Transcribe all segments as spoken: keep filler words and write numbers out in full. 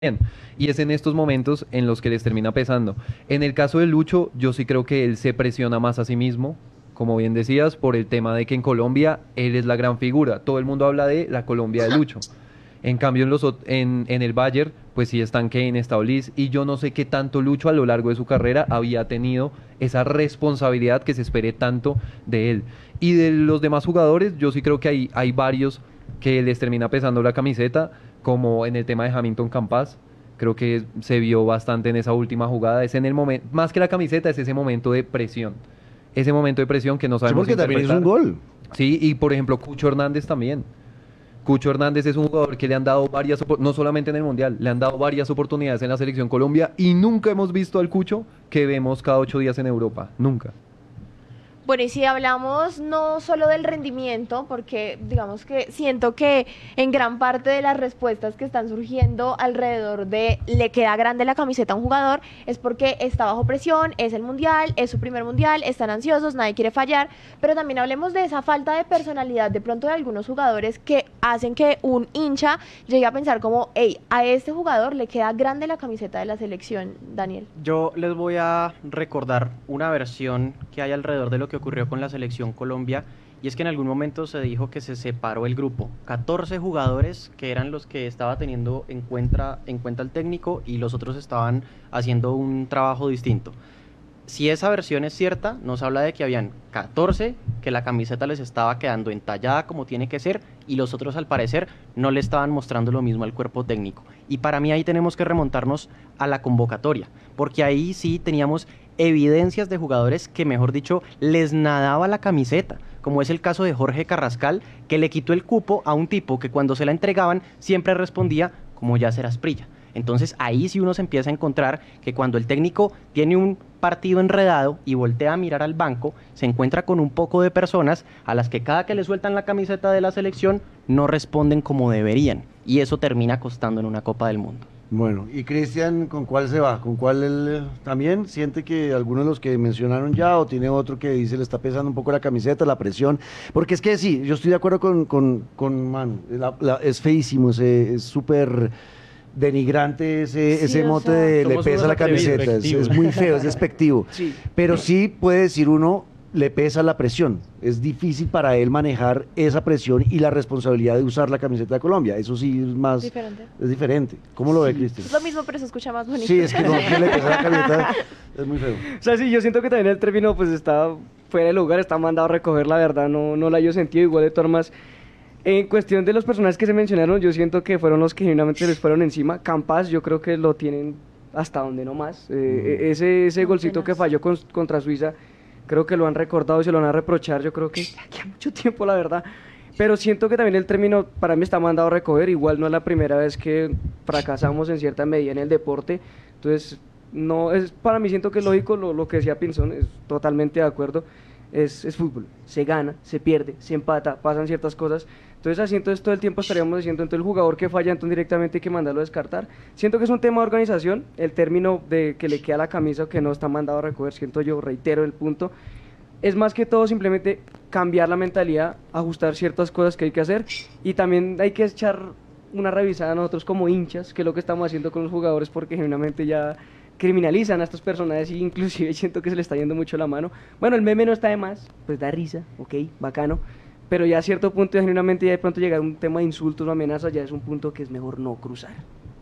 bien. Y es en estos momentos en los que les termina pesando. En el caso de Lucho, yo sí creo que él se presiona más a sí mismo, como bien decías, por el tema de que en Colombia él es la gran figura. Todo el mundo habla de la Colombia de Lucho. En cambio, en, los, ot- en, en el Bayern, pues sí están Kane, está Olis, y yo no sé qué tanto Lucho a lo largo de su carrera había tenido esa responsabilidad que se espere tanto de él. Y de los demás jugadores, yo sí creo que hay, hay varios que les termina pesando la camiseta, como en el tema de Hamilton Campas. Creo que se vio bastante en esa última jugada. Es en el momento, más que la camiseta, es ese momento de presión. Ese momento de presión que no Sí, sabemos porque también hizo un interpretar. gol. Sí, y por ejemplo, Cucho Hernández también. Cucho Hernández es un jugador que le han dado varias, opor- no solamente en el Mundial, le han dado varias oportunidades en la selección Colombia y nunca hemos visto al Cucho que vemos cada ocho días en Europa. Nunca. Bueno, y si hablamos no solo del rendimiento, porque digamos que siento que en gran parte de las respuestas que están surgiendo alrededor de le queda grande la camiseta a un jugador, es porque está bajo presión, es el mundial, es su primer mundial, están ansiosos, nadie quiere fallar, pero también hablemos de esa falta de personalidad de pronto de algunos jugadores que hacen que un hincha llegue a pensar como, hey, a este jugador le queda grande la camiseta de la selección, Daniel. Yo les voy a recordar una versión que hay alrededor de lo que ocurrió con la selección Colombia, y es que en algún momento se dijo que se separó el grupo, catorce jugadores que eran los que estaba teniendo en cuenta, en cuenta el técnico, y los otros estaban haciendo un trabajo distinto. Si esa versión es cierta, nos habla de que habían catorce que la camiseta les estaba quedando entallada como tiene que ser, y los otros al parecer no le estaban mostrando lo mismo al cuerpo técnico. Y para mí ahí tenemos que remontarnos a la convocatoria, porque ahí sí teníamos evidencias de jugadores que, mejor dicho, les nadaba la camiseta, como es el caso de Jorge Carrascal, que le quitó el cupo a un tipo que cuando se la entregaban siempre respondía como Yasser Asprilla. Entonces ahí sí uno se empieza a encontrar que cuando el técnico tiene un partido enredado y voltea a mirar al banco, se encuentra con un poco de personas a las que cada que le sueltan la camiseta de la selección no responden como deberían, y eso termina costando en una Copa del Mundo. Bueno, y Cristian, ¿con cuál se va? ¿Con cuál él eh, también siente que algunos de los que mencionaron ya, o tiene otro que dice le está pesando un poco la camiseta, la presión? Porque es que sí, yo estoy de acuerdo con, con, con Manu, la- la- es feísimo, ese- es súper denigrante ese, Sí, ese o mote sea, de le somos pesa unos la atrevidos, camiseta, es, despectivos. es muy feo, es despectivo. Sí. Pero sí puede decir uno, le pesa la presión, es difícil para él manejar esa presión y la responsabilidad de usar la camiseta de Colombia, eso sí es más, Diferente. es diferente. ¿Cómo lo ve, Cristian? Es lo mismo, pero se escucha más bonito. Sí, es que como que le pesa la camiseta, es muy feo. O sea, sí, yo siento que también el término pues está fuera de lugar, está mandado a recoger, la verdad, no, no la haya sentido. Igual de todas formas, en cuestión de los personajes que se mencionaron, yo siento que fueron los que genuinamente les fueron encima. Campas, yo creo que lo tienen hasta donde no más. Eh, Mm. ese ese No, golcito que tenaz. falló con- contra Suiza, creo que lo han recordado y se lo van a reprochar, yo creo que de aquí a mucho tiempo, la verdad. Pero siento que también el término para mí está mandado a recoger, igual no es la primera vez que fracasamos en cierta medida en el deporte, entonces no es, para mí siento que es lógico lo, lo que decía Pinzón, es totalmente de acuerdo, es, es fútbol, se gana, se pierde, se empata, pasan ciertas cosas, entonces así entonces todo el tiempo estaríamos diciendo, entonces el jugador que falla entonces directamente hay que mandarlo a descartar. Siento que es un tema de organización, el término de que le queda la camisa o que no está mandado a recoger, siento yo, reitero el punto, es más que todo simplemente cambiar la mentalidad, ajustar ciertas cosas que hay que hacer, y también hay que echar una revisada a nosotros como hinchas, que es lo que estamos haciendo con los jugadores, porque genuinamente ya criminalizan a estos personajes y inclusive siento que se le está yendo mucho la mano. Bueno, el meme no está de más, pues da risa, ok, bacano, pero ya a cierto punto ya genuinamente ya de pronto llegar a un tema de insultos o amenazas ya es un punto que es mejor no cruzar.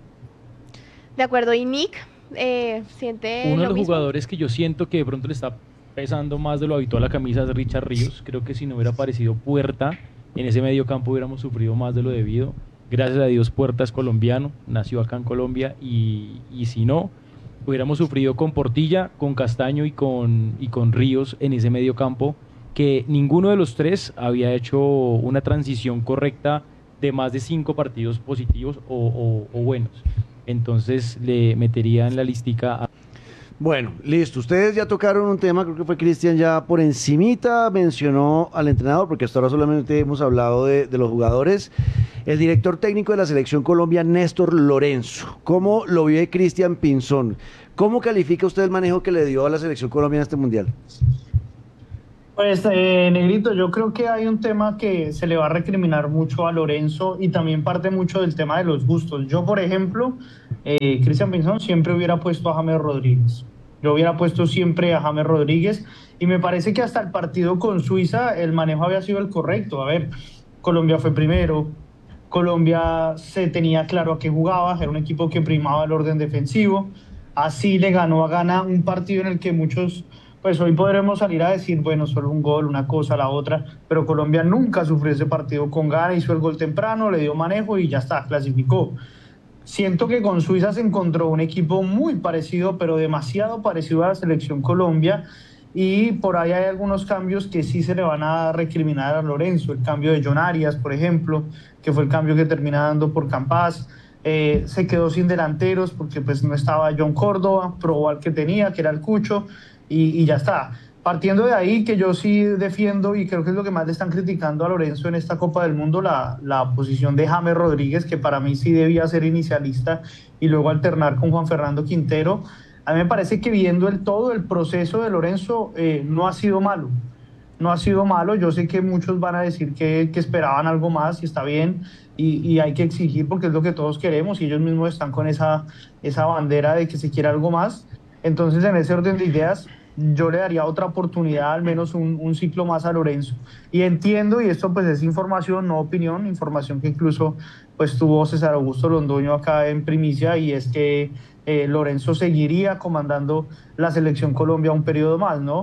De acuerdo, y Nick eh, siente Uno de lo los mismo. jugadores que yo siento que de pronto le está pesando más de lo habitual la camisa es Richard Ríos. Creo que si no hubiera aparecido Puerta en ese medio campo hubiéramos sufrido más de lo debido. Gracias a Dios Puerta es colombiano, nació acá en Colombia, y, y si no, hubiéramos sufrido con Portilla, con Castaño y con, y con Ríos en ese medio campo, que ninguno de los tres había hecho una transición correcta de más de cinco partidos positivos o, o- o buenos. Entonces le metería en la listica a Bueno, listo. Ustedes ya tocaron un tema, creo que fue Cristian ya por encimita, mencionó al entrenador, porque hasta ahora solamente hemos hablado de, de los jugadores. El director técnico de la Selección Colombia, Néstor Lorenzo. ¿Cómo lo vive Cristian Pinzón? ¿Cómo califica usted el manejo que le dio a la Selección Colombia en este Mundial? Pues, eh, Negrito, yo creo que hay un tema que se le va a recriminar mucho a Lorenzo y también parte mucho del tema de los gustos. Yo, por ejemplo, eh, Cristian Pinzón siempre hubiera puesto a James Rodríguez. Yo hubiera puesto siempre a James Rodríguez y me parece que hasta el partido con Suiza el manejo había sido el correcto. A ver, Colombia fue primero, Colombia se tenía claro a qué jugaba, era un equipo que primaba el orden defensivo, así le ganó a Ghana un partido en el que muchos, pues hoy podremos salir a decir, bueno, solo un gol, una cosa, la otra, pero Colombia nunca sufrió ese partido con Ghana, hizo el gol temprano, le dio manejo y ya está, clasificó. Siento que con Suiza se encontró un equipo muy parecido, pero demasiado parecido a la selección Colombia, y por ahí hay algunos cambios que sí se le van a recriminar a Lorenzo, el cambio de John Arias, por ejemplo, que fue el cambio que termina dando por Campas. Eh, se quedó sin delanteros porque pues no estaba John Córdoba, probó al que tenía, que era el Cucho, y, y ya está. Partiendo de ahí, que yo sí defiendo, y creo que es lo que más le están criticando a Lorenzo en esta Copa del Mundo, la, la posición de James Rodríguez, que para mí sí debía ser inicialista y luego alternar con Juan Fernando Quintero. A mí me parece que viendo el todo el proceso de Lorenzo, eh, no ha sido malo. No ha sido malo. Yo sé que muchos van a decir que, que esperaban algo más y está bien, y, y hay que exigir porque es lo que todos queremos y ellos mismos están con esa, esa bandera de que se quiere algo más. Entonces, en ese orden de ideas, yo le daría otra oportunidad, al menos un, un ciclo más a Lorenzo. Y entiendo, y esto pues es información, no opinión, información que incluso pues tuvo César Augusto Londoño acá en primicia, y es que eh, Lorenzo seguiría comandando la selección Colombia un periodo más, ¿no?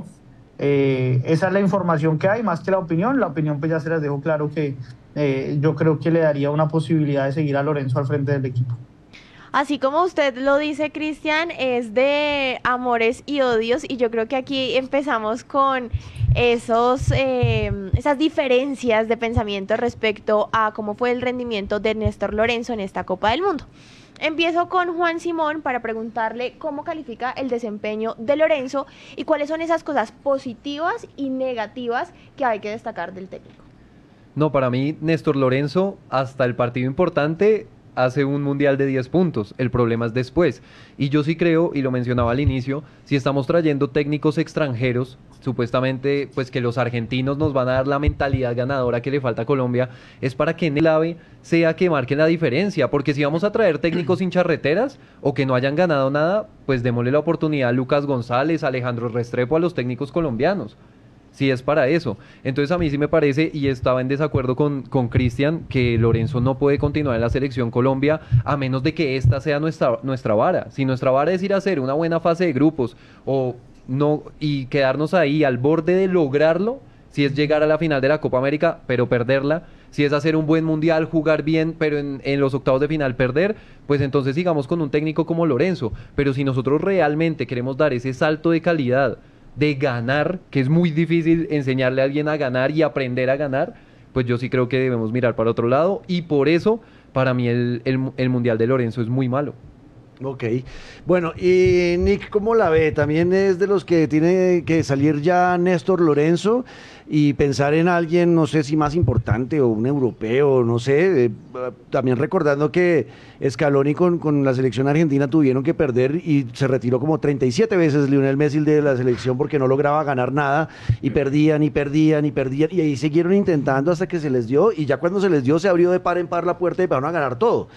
Eh, esa es la información que hay, más que la opinión. La opinión pues ya se las dejo claro que eh, yo creo que le daría una posibilidad de seguir a Lorenzo al frente del equipo. Así como usted lo dice, Cristian, es de amores y odios, y yo creo que aquí empezamos con esos, eh, esas diferencias de pensamiento respecto a cómo fue el rendimiento de Néstor Lorenzo en esta Copa del Mundo. Empiezo con Juan Simón para preguntarle cómo califica el desempeño de Lorenzo y cuáles son esas cosas positivas y negativas que hay que destacar del técnico. No, para mí, Néstor Lorenzo, hasta el partido importante, hace un mundial de diez puntos. El problema es después. Y yo sí creo, y lo mencionaba al inicio, si estamos trayendo técnicos extranjeros, supuestamente pues que los argentinos nos van a dar la mentalidad ganadora que le falta a Colombia, es para que en el AVE sea que marquen la diferencia, porque si vamos a traer técnicos sin charreteras o que no hayan ganado nada, pues démosle la oportunidad a Lucas González, a Alejandro Restrepo, a los técnicos colombianos. Si es para eso. Entonces a mí sí me parece, y estaba en desacuerdo con, con Cristian, que Lorenzo no puede continuar en la selección Colombia a menos de que esta sea nuestra, nuestra vara. Si nuestra vara es ir a hacer una buena fase de grupos o no y quedarnos ahí al borde de lograrlo, si es llegar a la final de la Copa América pero perderla, si es hacer un buen mundial, jugar bien, pero en, en los octavos de final perder, pues entonces sigamos con un técnico como Lorenzo. Pero si nosotros realmente queremos dar ese salto de calidad, de ganar, que es muy difícil enseñarle a alguien a ganar y aprender a ganar, pues yo sí creo que debemos mirar para otro lado, y por eso para mí el, el, el Mundial de Lorenzo es muy malo. Ok, bueno, y Nick, ¿cómo la ve? También es de los que tiene que salir ya Néstor Lorenzo y pensar en alguien, no sé si más importante o un europeo, no sé, eh, también recordando que Scaloni con, con la selección argentina tuvieron que perder y se retiró como treinta y siete veces Lionel Messi de la selección porque no lograba ganar nada y perdían y perdían y perdían y ahí siguieron intentando hasta que se les dio, y ya cuando se les dio se abrió de par en par la puerta y van a ganar todo.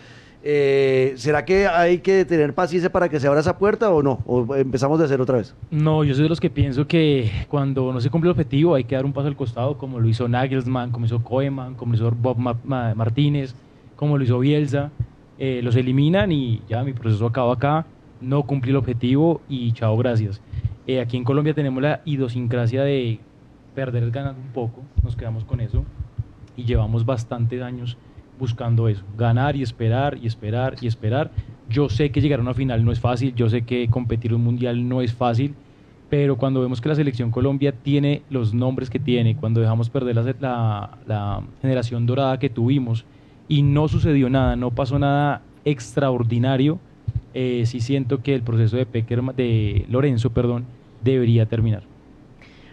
Eh, ¿será que hay que tener paciencia para que se abra esa puerta o no? ¿O empezamos de cero otra vez? No, yo soy de los que pienso que cuando no se cumple el objetivo hay que dar un paso al costado, como lo hizo Nagelsmann, como hizo Koeman, como lo hizo Bob Ma Ma Martínez, como lo hizo Bielsa. Eh, los eliminan y ya mi proceso acaba acá, no cumplí el objetivo y chao, gracias. Eh, aquí en Colombia tenemos la idiosincrasia de perder ganando un poco, nos quedamos con eso y llevamos bastantes años buscando eso, ganar y esperar y esperar y esperar. Yo sé que llegar a una final no es fácil, yo sé que competir un mundial no es fácil, pero cuando vemos que la selección Colombia tiene los nombres que tiene, cuando dejamos perder la, la, la generación dorada que tuvimos y no sucedió nada, no pasó nada extraordinario, eh, sí siento que el proceso de, Pecker, de Lorenzo perdón, debería terminar.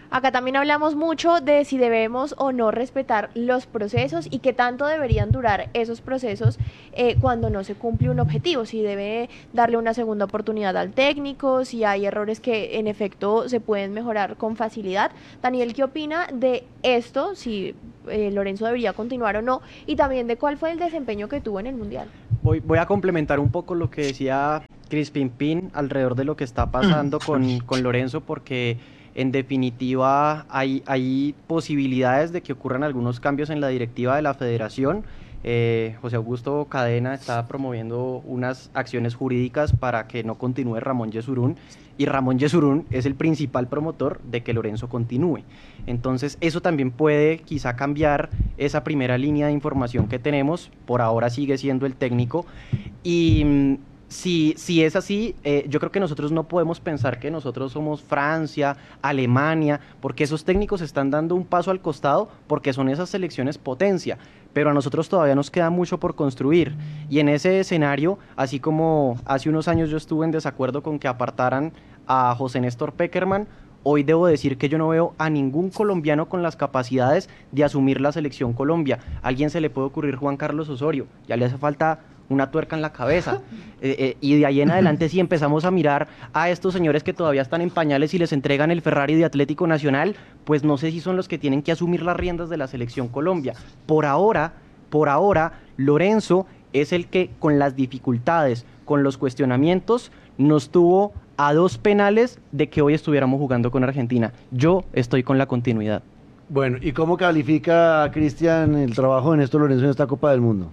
Acá también hablamos mucho de si debemos o no respetar los procesos y qué tanto deberían durar esos procesos eh, cuando no se cumple un objetivo, si debe darle una segunda oportunidad al técnico, si hay errores que en efecto se pueden mejorar con facilidad. Daniel, ¿qué opina de esto? Si eh, Lorenzo debería continuar o no, y también de cuál fue el desempeño que tuvo en el Mundial. Voy, voy a complementar un poco lo que decía Crispin Pin alrededor de lo que está pasando con, con Lorenzo, porque en definitiva hay, hay posibilidades de que ocurran algunos cambios en la directiva de la federación. Eh, José Augusto Cadena está promoviendo unas acciones jurídicas para que no continúe Ramón Yesurún, y Ramón Yesurún es el principal promotor de que Lorenzo continúe. Entonces eso también puede quizá cambiar esa primera línea de información que tenemos. Por ahora sigue siendo el técnico, y Si, si es así, eh, yo creo que nosotros no podemos pensar que nosotros somos Francia, Alemania, porque esos técnicos están dando un paso al costado, porque son esas selecciones potencia, pero a nosotros todavía nos queda mucho por construir. Y en ese escenario, así como hace unos años yo estuve en desacuerdo con que apartaran a José Néstor Pekerman, hoy debo decir que yo no veo a ningún colombiano con las capacidades de asumir la selección Colombia. A alguien se le puede ocurrir Juan Carlos Osorio, ya le hace falta una tuerca en la cabeza, eh, eh, y de ahí en adelante si empezamos a mirar a estos señores que todavía están en pañales y les entregan el Ferrari de Atlético Nacional, pues no sé si son los que tienen que asumir las riendas de la selección Colombia. Por ahora, por ahora, Lorenzo es el que con las dificultades, con los cuestionamientos, nos tuvo a dos penales de que hoy estuviéramos jugando con Argentina. Yo estoy con la continuidad. Bueno, ¿y cómo califica, Cristian, el trabajo de Néstor Lorenzo en esta Copa del Mundo?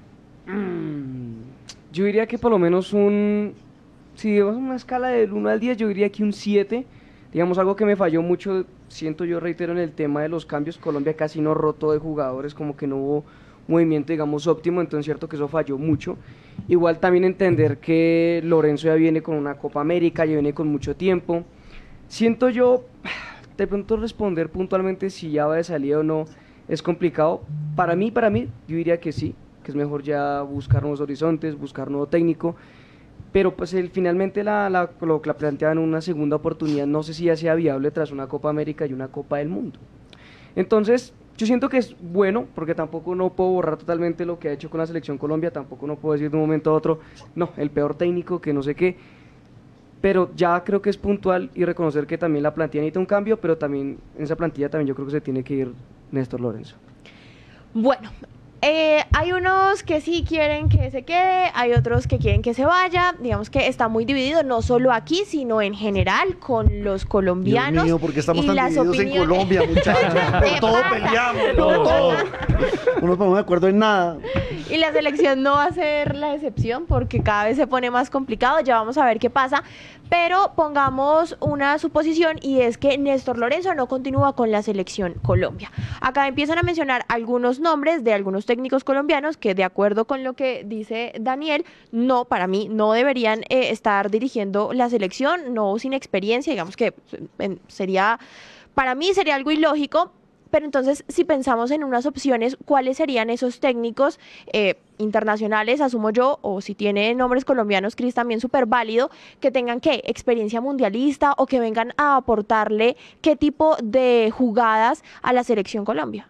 Yo diría que por lo menos un, si digamos una escala del uno al diez, yo diría que un siete. Digamos, algo que me falló mucho, siento yo, reitero, en el tema de los cambios. Colombia casi no rotó de jugadores, como que no hubo movimiento, digamos, óptimo, entonces cierto que eso falló mucho. Igual también entender que Lorenzo ya viene con una Copa América, ya viene con mucho tiempo. Siento yo, de pronto responder puntualmente si ya va de salida o no es complicado. Para mí, para mí, yo diría que sí, que es mejor ya buscar nuevos horizontes, buscar nuevo técnico, pero pues el, finalmente la, la, lo que la planteaban una segunda oportunidad, no sé si ya sea viable tras una Copa América y una Copa del Mundo. Entonces, yo siento que es bueno, porque tampoco no puedo borrar totalmente lo que ha hecho con la Selección Colombia, tampoco no puedo decir de un momento a otro, no, el peor técnico, que no sé qué, pero ya creo que es puntual y reconocer que también la plantilla necesita un cambio, pero también en esa plantilla también yo creo que se tiene que ir Néstor Lorenzo. Bueno, Eh, hay unos que sí quieren que se quede, hay otros que quieren que se vaya. Digamos que está muy dividido, no solo aquí, sino en general con los colombianos. Dios mío, ¿por qué estamos y tan las divididos en opiniones. Colombia, muchachos? Por todo peleamos, por todo. No nos ponemos de acuerdo en nada. Y la selección no va a ser la excepción, porque cada vez se pone más complicado. Ya vamos a ver qué pasa. Pero pongamos una suposición, y es que Néstor Lorenzo no continúa con la selección Colombia. Acá empiezan a mencionar algunos nombres de algunos técnicos colombianos que, de acuerdo con lo que dice Daniel, no, para mí, no deberían eh, estar dirigiendo la selección, no sin experiencia. Digamos que eh, sería, para mí sería algo ilógico. Pero entonces, si pensamos en unas opciones, ¿cuáles serían esos técnicos eh, internacionales, asumo yo, o si tiene nombres colombianos, Cris, también súper válido, que tengan, ¿qué?, experiencia mundialista, o que vengan a aportarle qué tipo de jugadas a la selección Colombia?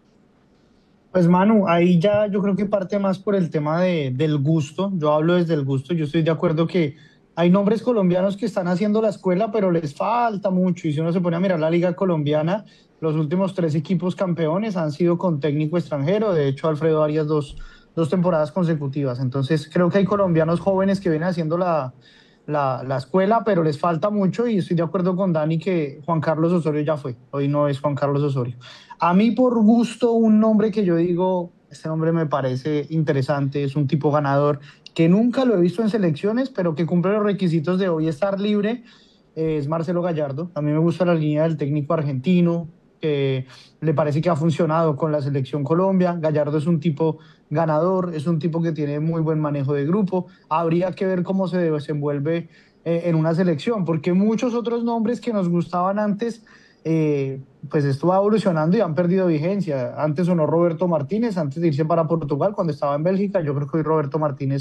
Pues Manu, ahí ya yo creo que parte más por el tema de, del gusto. Yo hablo desde el gusto, yo estoy de acuerdo que hay nombres colombianos que están haciendo la escuela, pero les falta mucho. Y si uno se pone a mirar la liga colombiana, los últimos tres equipos campeones han sido con técnico extranjero. De hecho, Alfredo Arias dos, dos temporadas consecutivas. Entonces, creo que hay colombianos jóvenes que vienen haciendo la, la, la escuela, pero les falta mucho. Y estoy de acuerdo con Dani que Juan Carlos Osorio ya fue. Hoy no es Juan Carlos Osorio. A mí, por gusto, un nombre que yo digo, este nombre me parece interesante, es un tipo ganador, que nunca lo he visto en selecciones, pero que cumple los requisitos de hoy estar libre, eh, es Marcelo Gallardo. A mí me gusta la línea del técnico argentino, que le parece que ha funcionado con la selección Colombia. Gallardo es un tipo ganador, es un tipo que tiene muy buen manejo de grupo. Habría que ver cómo se desenvuelve eh, en una selección, porque muchos otros nombres que nos gustaban antes, eh, pues esto va evolucionando y han perdido vigencia. Antes sonó Roberto Martínez, antes de irse para Portugal, cuando estaba en Bélgica. Yo creo que hoy Roberto Martínez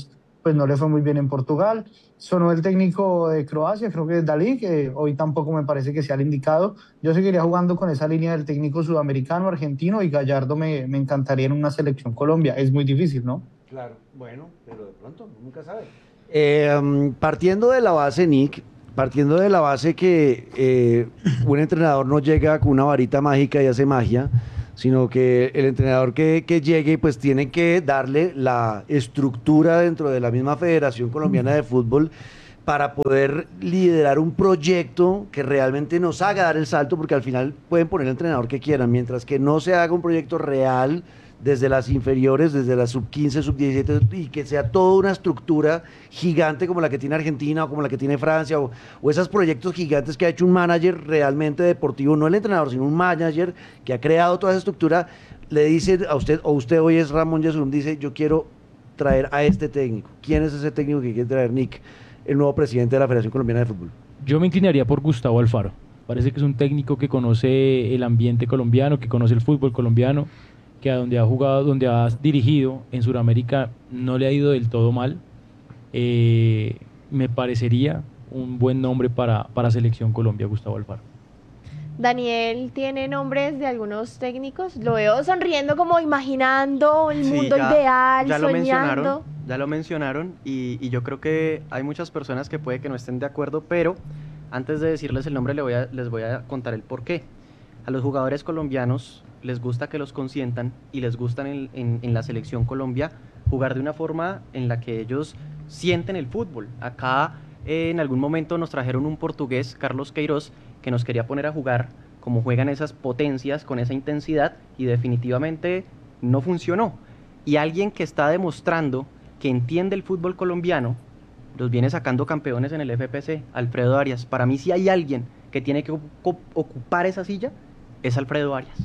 pues no le fue muy bien en Portugal. Sonó el técnico de Croacia, creo que es Dalí, que hoy tampoco me parece que sea el indicado. Yo seguiría jugando con esa línea del técnico sudamericano, argentino, y Gallardo me, me encantaría en una selección Colombia. Es muy difícil, ¿no? Claro, bueno, pero de pronto, nunca sabe. Eh, um, partiendo de la base, Nick, partiendo de la base que eh, un entrenador no llega con una varita mágica y hace magia, sino que el entrenador que, que llegue pues tiene que darle la estructura dentro de la misma Federación Colombiana de Fútbol para poder liderar un proyecto que realmente nos haga dar el salto, porque al final pueden poner el entrenador que quieran, mientras que no se haga un proyecto real desde las inferiores, desde las sub quince, sub diecisiete, y que sea toda una estructura gigante como la que tiene Argentina o como la que tiene Francia, o, o esos proyectos gigantes que ha hecho un manager realmente deportivo, no el entrenador, sino un manager que ha creado toda esa estructura, le dice a usted, o usted hoy es Ramón Yesurún, dice, yo quiero traer a este técnico. ¿Quién es ese técnico que quiere traer, Nick, el nuevo presidente de la Federación Colombiana de Fútbol? Yo me inclinaría por Gustavo Alfaro. Parece que es un técnico que conoce el ambiente colombiano, que conoce el fútbol colombiano, que a donde ha jugado, donde ha dirigido en Sudamérica no le ha ido del todo mal. Eh, me parecería un buen nombre para, para Selección Colombia, Gustavo Alfaro. Daniel tiene nombres de algunos técnicos. Lo veo sonriendo, como imaginando el Sí, mundo ya- ideal, ya lo mencionaron, soñando. ya lo mencionaron y, y yo creo que hay muchas personas que puede que no estén de acuerdo, pero antes de decirles el nombre le voy a- les voy a contar el porqué. A los jugadores colombianos les gusta que los consientan y les gustan en, en- en la Selección Colombia jugar de una forma en la que ellos sienten el fútbol. Acá eh, en algún momento nos trajeron un portugués, Carlos Queiroz, que nos quería poner a jugar como juegan esas potencias, con esa intensidad, y definitivamente no funcionó. Y alguien que está demostrando que entiende el fútbol colombiano, los viene sacando campeones en el F P C, Alfredo Arias. Para mí, si hay alguien que tiene que ocu- ocupar esa silla, es Alfredo Arias.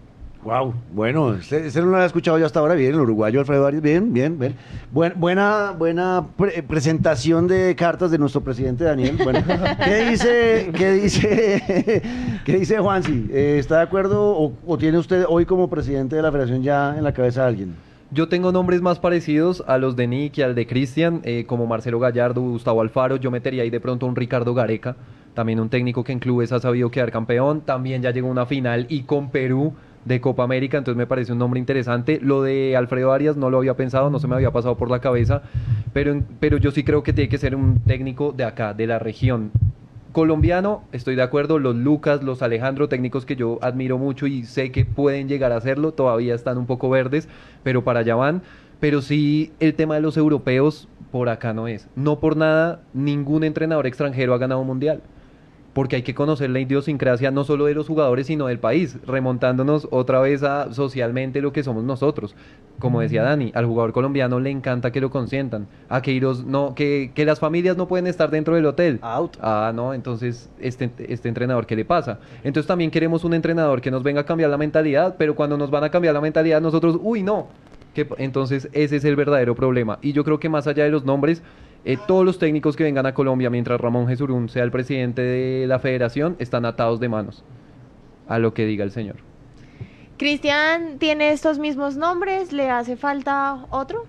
Wow, bueno, ese, ese no lo había escuchado yo hasta ahora. Bien, el uruguayo Alfredo Arias, bien, bien, bien. Buen- buena buena pre- presentación de cartas de nuestro presidente Daniel. Bueno, ¿qué dice, qué dice, qué dice Juansi? Eh, ¿Está de acuerdo o, o tiene usted hoy como presidente de la federación ya en la cabeza a alguien? Yo tengo nombres más parecidos a los de Nick y al de Cristian, eh, como Marcelo Gallardo, Gustavo Alfaro. Yo metería ahí de pronto un Ricardo Gareca, también un técnico que en clubes ha sabido quedar campeón. También ya llegó a una final y con Perú de Copa América, entonces me parece un nombre interesante. Lo de Alfredo Arias no lo había pensado, no se me había pasado por la cabeza, pero, en- pero yo sí creo que tiene que ser un técnico de acá, de la región. Colombiano, estoy de acuerdo, los Lucas, los Alejandro, técnicos que yo admiro mucho y sé que pueden llegar a hacerlo, todavía están un poco verdes, pero para allá van. Pero sí, el tema de los europeos por acá no es. No por nada, ningún entrenador extranjero ha ganado un mundial. Porque hay que conocer la idiosincrasia no solo de los jugadores, sino del país, remontándonos otra vez a socialmente lo que somos nosotros. Como decía Dani, al jugador colombiano le encanta que lo consientan. A Queiroz no, que, que las familias no pueden estar dentro del hotel. Out. Ah, no, entonces, este, este entrenador, ¿qué le pasa? Entonces también queremos un entrenador que nos venga a cambiar la mentalidad, pero cuando nos van a cambiar la mentalidad nosotros, uy, no. Que, entonces ese es el verdadero problema. Y yo creo que más allá de los nombres, eh, todos los técnicos que vengan a Colombia mientras Ramón Jesurún sea el presidente de la federación están atados de manos a lo que diga el señor. Cristian tiene estos mismos nombres, ¿le hace falta otro?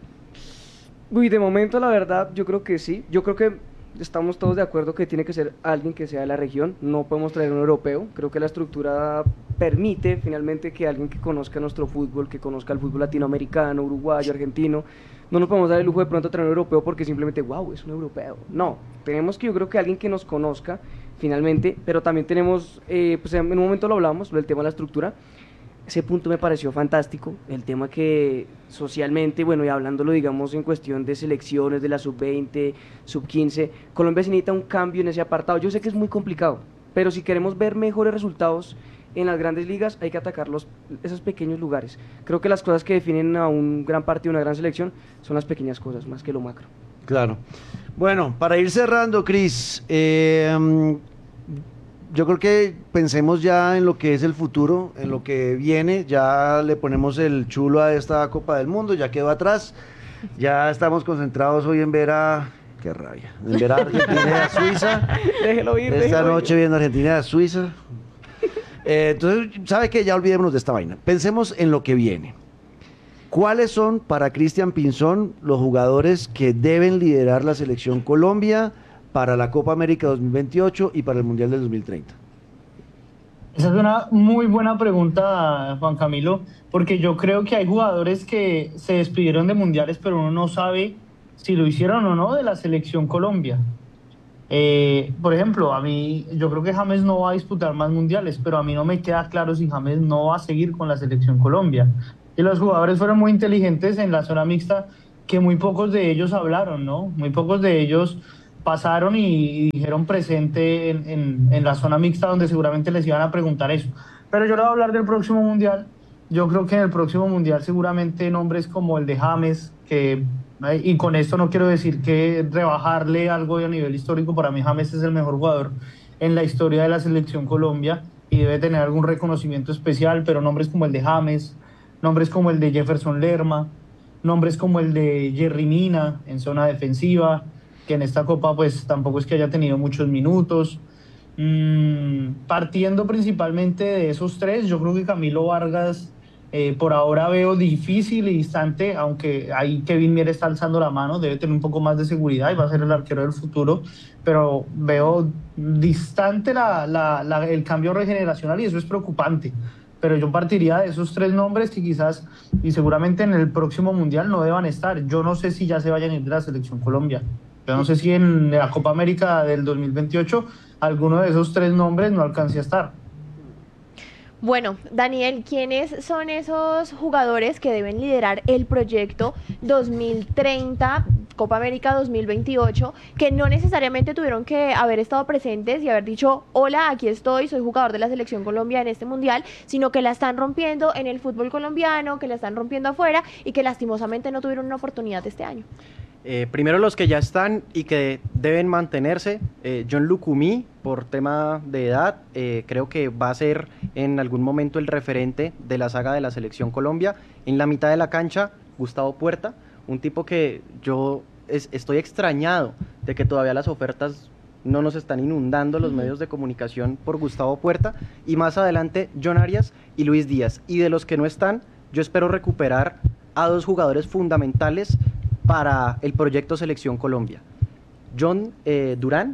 Uy, de momento la verdad yo creo que sí. Yo creo que estamos todos de acuerdo que tiene que ser alguien que sea de la región. No podemos traer un europeo. Creo que la estructura permite finalmente que alguien que conozca nuestro fútbol, que conozca el fútbol latinoamericano, uruguayo, argentino. No nos podemos dar el lujo de pronto traer un europeo porque simplemente, wow, es un europeo. No, tenemos que yo creo que alguien que nos conozca finalmente, pero también tenemos, eh, pues en un momento lo hablamos, el tema de la estructura. Ese punto me pareció fantástico, el tema que socialmente, bueno, y hablándolo, digamos, en cuestión de selecciones de la sub veinte, sub quince, Colombia se necesita un cambio en ese apartado. Yo sé que es muy complicado, pero si queremos ver mejores resultados en las grandes ligas, hay que atacar los, esos pequeños lugares. Creo que las cosas que definen a un gran partido, una gran selección, son las pequeñas cosas, más que lo macro. Claro. Bueno, para ir cerrando, Cris, eh, yo creo que pensemos ya en lo que es el futuro, en lo que viene. Ya le ponemos el chulo a esta Copa del Mundo, ya quedó atrás. Ya estamos concentrados hoy en ver a... Qué rabia. En ver a Argentina y a Suiza. Déjelo ir, Esta déjelo ir. noche viendo Argentina y a Suiza. Eh, entonces, ¿sabe qué? Ya olvidémonos de esta vaina. Pensemos en lo que viene. ¿Cuáles son para Cristian Pinzón los jugadores que deben liderar la selección Colombia para la Copa América dos mil veintiocho y para el Mundial del dos mil treinta? Esa es una muy buena pregunta, Juan Camilo, porque yo creo que hay jugadores que se despidieron de mundiales, pero uno no sabe si lo hicieron o no de la selección Colombia. Eh, por ejemplo, a mí, yo creo que James no va a disputar más mundiales, pero a mí no me queda claro si James no va a seguir con la selección Colombia. Y los jugadores fueron muy inteligentes en la zona mixta, que muy pocos de ellos hablaron, ¿no? Muy pocos de ellos pasaron y, y dijeron presente en, en, en la zona mixta, donde seguramente les iban a preguntar eso. Pero yo le voy a hablar del próximo mundial. Yo creo que en el próximo mundial seguramente nombres como el de James, que, y con esto no quiero decir que rebajarle algo a nivel histórico, para mí James es el mejor jugador en la historia de la selección Colombia y debe tener algún reconocimiento especial, pero nombres como el de James, nombres como el de Jefferson Lerma, nombres como el de Jerry Mina en zona defensiva, que en esta Copa pues tampoco es que haya tenido muchos minutos. Mm, partiendo principalmente de esos tres, yo creo que Camilo Vargas eh, por ahora veo difícil y distante, aunque ahí Kevin Mier está alzando la mano, debe tener un poco más de seguridad y va a ser el arquero del futuro, pero veo distante la, la, la, el cambio regeneracional y eso es preocupante. Pero yo partiría de esos tres nombres que quizás y seguramente en el próximo Mundial no deban estar. Yo no sé si ya se vayan a ir de la selección Colombia. Yo no sé si en la Copa América del dos mil veintiocho alguno de esos tres nombres no alcance a estar. Bueno, Daniel, ¿quiénes son esos jugadores que deben liderar el proyecto dos mil treinta, Copa América dos mil veintiocho, que no necesariamente tuvieron que haber estado presentes y haber dicho, hola, aquí estoy, soy jugador de la Selección Colombia en este Mundial, sino que la están rompiendo en el fútbol colombiano, que la están rompiendo afuera y que lastimosamente no tuvieron una oportunidad este año? Eh, primero los que ya están y que deben mantenerse, eh, John Lucumí, por tema de edad, eh, creo que va a ser en algún momento el referente de la saga de la Selección Colombia. En la mitad de la cancha, Gustavo Puerta, un tipo que yo es, estoy extrañado de que todavía las ofertas no nos están inundando los medios de comunicación por Gustavo Puerta, y más adelante John Arias y Luis Díaz. Y de los que no están, yo espero recuperar a dos jugadores fundamentales para el proyecto Selección Colombia, John eh, Durán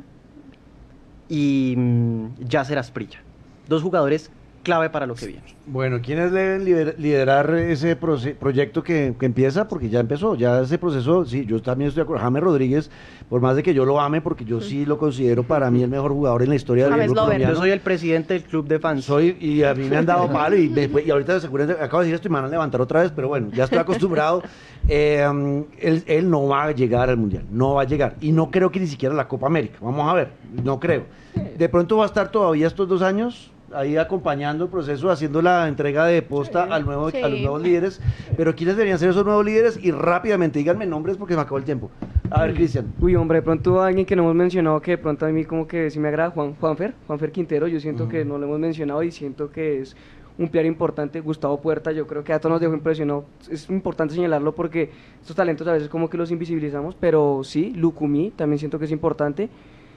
y mm, Yasser Asprilla, dos jugadores clave para lo que viene. Bueno, ¿quiénes deben lider- liderar ese proce- proyecto que, que empieza? Porque ya empezó, ya ese proceso, sí, yo también estoy de acuerdo. James Rodríguez, por más de que yo lo ame, porque yo sí lo considero para mí el mejor jugador en la historia del James fútbol Lover. colombiano. Yo soy el presidente del club de fans. Soy, y a mí me han dado palo y, después, y ahorita seguramente acabo de decir esto y me van a levantar otra vez, pero bueno, ya estoy acostumbrado. Eh, um, él, él no va a llegar al Mundial, no va a llegar. Y no creo que ni siquiera a la Copa América, vamos a ver, no creo. De pronto va a estar todavía estos dos años ahí acompañando el proceso, haciendo la entrega de posta al nuevo, Sí. a los nuevos líderes. Pero ¿quiénes deberían ser esos nuevos líderes? Y rápidamente, díganme nombres porque se me acabó el tiempo. A ver, Cristian. Uy, hombre, de pronto alguien que no hemos mencionado, que de pronto a mí como que sí me agrada, Juan, Juanfer, Juanfer Quintero, yo siento uh-huh. que no lo hemos mencionado y siento que es un pilar importante. Gustavo Puerta, yo creo que a todos nos dejó impresionado, es importante señalarlo porque estos talentos a veces como que los invisibilizamos, pero sí, Lucumí también siento que es importante.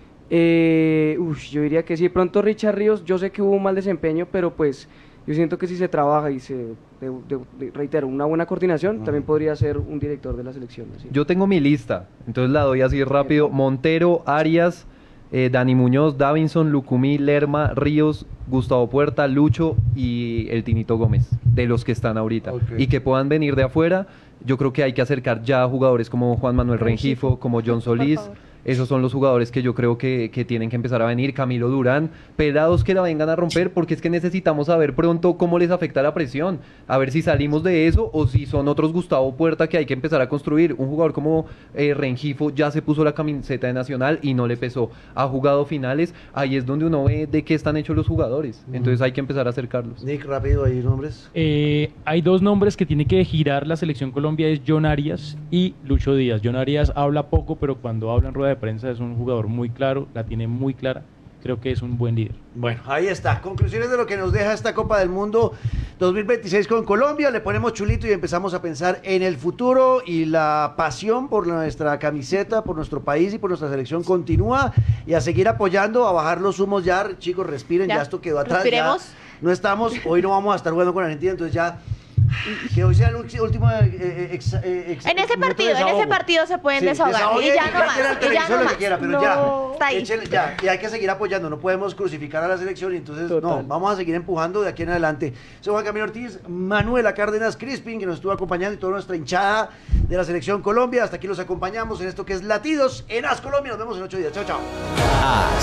Eh, uf, yo diría que sí, de pronto Richard Ríos, yo sé que hubo un mal desempeño, pero pues yo siento que si se trabaja y se, de, de, de, reitero, una buena coordinación, uh-huh. también podría ser un director de la selección. Así. Yo tengo mi lista, entonces la doy así rápido. Montero, Arias, eh, Dani Muñoz, Davinson, Lucumí, Lerma, Ríos, Gustavo Puerta, Lucho y el Tinito Gómez, de los que están ahorita. Okay. Y que puedan venir de afuera, yo creo que hay que acercar ya a jugadores como Juan Manuel Rengifo, como John Solís. Esos son los jugadores que yo creo que, que tienen que empezar a venir. Camilo Durán, pelados que la vengan a romper, porque es que necesitamos saber pronto cómo les afecta la presión, a ver si salimos de eso o si son otros Gustavo Puerta que hay que empezar a construir. Un jugador como eh, Rengifo ya se puso la camiseta de Nacional y no le pesó, ha jugado finales, ahí es donde uno ve de qué están hechos los jugadores, entonces hay que empezar a acercarlos. Nick, rápido, ¿hay nombres? Eh, hay dos nombres que tiene que girar la Selección Colombia, es John Arias y Lucho Díaz. John Arias habla poco, pero cuando habla en rueda de prensa es un jugador muy claro, la tiene muy clara, creo que es un buen líder. Bueno, ahí está, conclusiones de lo que nos deja esta Copa del Mundo dos mil veintiséis con Colombia. Le ponemos chulito y empezamos a pensar en el futuro, y la pasión por nuestra camiseta, por nuestro país y por nuestra selección continúa, y a seguir apoyando, a bajar los humos ya, chicos, respiren, ya, ya esto quedó atrás, ya no estamos, hoy no vamos a estar jugando con Argentina, entonces ya Que hoy sea el ulti- último. eh, eh, ex- eh, ex- En ese minuto de partido, en ese desahogo. partido se pueden Sí, desahogar. desahogue Y ya no quiera más. el Y ya televisor no lo que más. quiera, pero No. ya. Está ahí. Échele, ya. Y hay que seguir apoyando. No podemos crucificar a la selección. Y entonces, no, Total. vamos a seguir empujando de aquí en adelante. Soy Juan Camilo Ortiz, Manuela Cárdenas Crispin, que nos estuvo acompañando, y toda nuestra hinchada de la selección Colombia. Hasta aquí los acompañamos en esto que es Latidos en As Colombia. Nos vemos en ocho días. Chao, chao.